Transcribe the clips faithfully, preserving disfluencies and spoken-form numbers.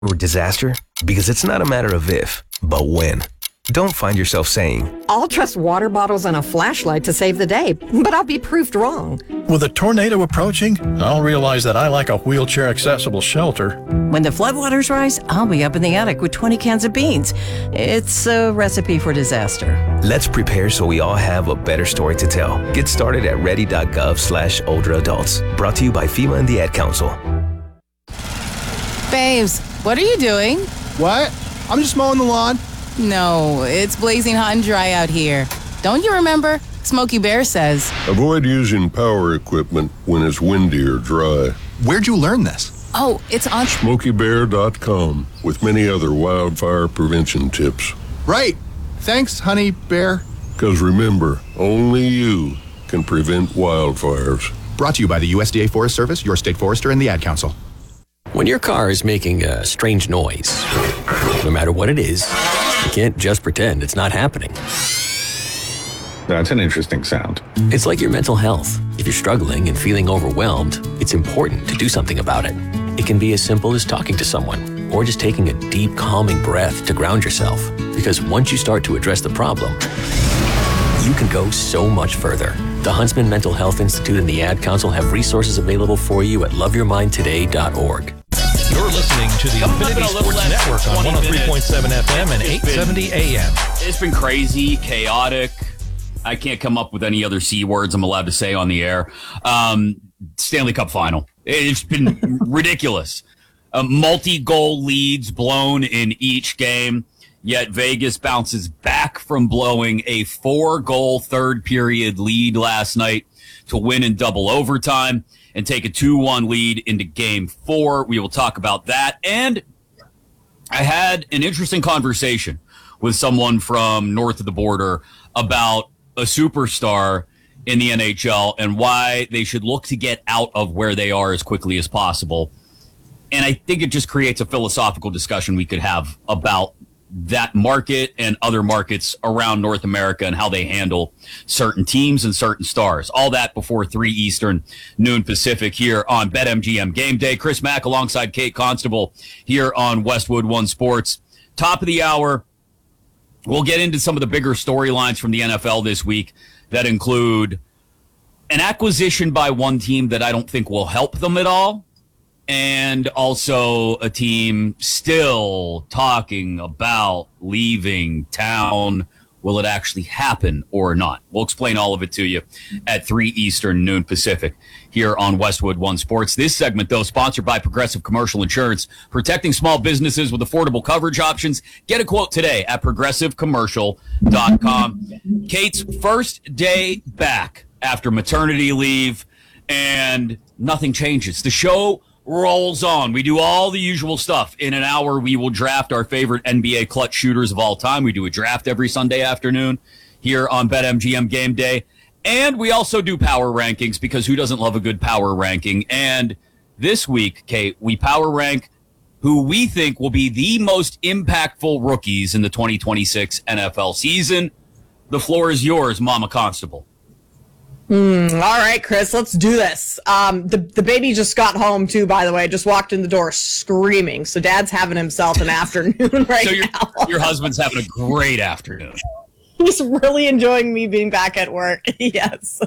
or disaster? Because it's not a matter of if, but when. Don't find yourself saying, I'll trust water bottles and a flashlight to save the day, but I'll be proved wrong. With a tornado approaching, I'll realize that I like a wheelchair-accessible shelter. When the floodwaters rise, I'll be up in the attic with twenty cans of beans. It's a recipe for disaster. Let's prepare so we all have a better story to tell. Get started at ready.gov slash older adults. Brought to you by FEMA and the Ad Council. Babes, what are you doing? What? I'm just mowing the lawn. No, it's blazing hot and dry out here. Don't you remember? Smokey Bear says, avoid using power equipment when it's windy or dry. Where'd you learn this? oh, it's on smokey bear dot com with many other wildfire prevention tips. Right. Thanks, honey bear. Because remember, only you can prevent wildfires. Brought to you by the U S D A Forest Service, your state forester, and the Ad Council. When your car is making a strange noise, no matter what it is, you can't just pretend it's not happening. That's an interesting sound. It's like your mental health. If you're struggling and feeling overwhelmed, it's important to do something about it. It can be as simple as talking to someone or just taking a deep, calming breath to ground yourself. Because once you start to address the problem, you can go so much further. The Huntsman Mental Health Institute and the Ad Council have resources available for you at love your mind today dot org. You're listening to the Infinity Sports Network on one oh three point seven F M and eight seventy A M. It's been crazy, chaotic. I can't come up with any other C words I'm allowed to say on the air. Um, Stanley Cup final. It's been ridiculous. Uh, multi-goal leads blown in each game, yet Vegas bounces back from blowing a four-goal third-period lead last night to win in double overtime and take a two one lead into game four. We will talk about that. And I had an interesting conversation with someone from north of the border about a superstar in the N H L and why they should look to get out of where they are as quickly as possible. And I think it just creates a philosophical discussion we could have about that market and other markets around North America and how they handle certain teams and certain stars. All that before three Eastern, noon Pacific here on BetMGM Game Day. Chris Mack alongside Kate Constable here on Westwood One Sports. Top of the hour, we'll get into some of the bigger storylines from the N F L this week that include an acquisition by one team that I don't think will help them at all, and also a team still talking about leaving town. Will it actually happen or not? We'll explain all of it to you at three Eastern, noon Pacific here on Westwood One Sports. This segment, though, sponsored by Progressive Commercial Insurance, protecting small businesses with affordable coverage options. Get a quote today at progressive commercial dot com. Kate's first day back after maternity leave, and nothing changes. The show rolls on. We do all the usual stuff. In an hour, we will draft our favorite N B A clutch shooters of all time. We do a draft every Sunday afternoon here on BetMGM Game Day. And we also do power rankings, because who doesn't love a good power ranking? And this week, Kate, we power rank who we think will be the most impactful rookies in the twenty twenty-six N F L season. The floor is yours, Mama Constable. Mm, all right, Chris, let's do this. Um, the, the baby just got home, too, by the way. Just walked in the door screaming. So Dad's having himself an afternoon right so your, now. Your husband's having a great afternoon. He's really enjoying me being back at work. Yes.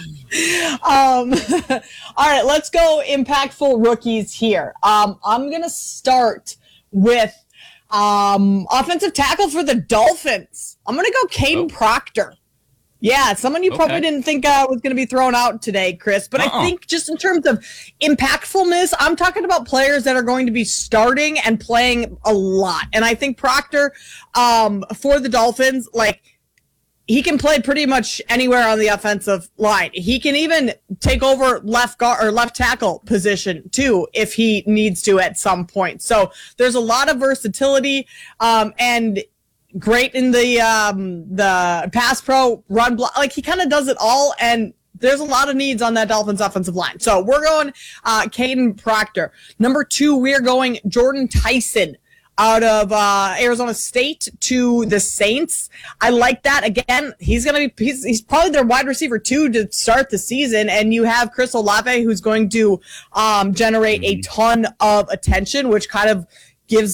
um, all right, let's go impactful rookies here. Um, I'm going to start with um, offensive tackle for the Dolphins. I'm going to go Caden oh. Proctor. Yeah, someone you probably okay. didn't think uh, was going to be thrown out today, Chris. But uh-uh. I think just in terms of impactfulness, I'm talking about players that are going to be starting and playing a lot. And I think Proctor, um, for the Dolphins, like, he can play pretty much anywhere on the offensive line. He can even take over left guard or left tackle position too, if he needs to at some point. So there's a lot of versatility, um, and great in the um, the pass pro, run block. Like, he kind of does it all, and there's a lot of needs on that Dolphins offensive line. So we're going uh, Caden Proctor. Number two, we're going Jordan Tyson out of uh, Arizona State to the Saints. I like that. Again, he's going to be, he's, he's probably their wide receiver two to start the season. And you have Chris Olave, who's going to um, generate a ton of attention, which kind of